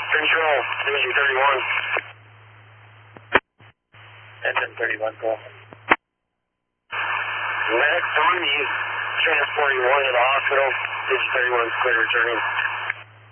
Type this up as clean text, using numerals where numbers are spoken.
Control, Division 31. Engine 31, go. Medic 3, transporting 1 to the hospital. Division 31 is clear returning.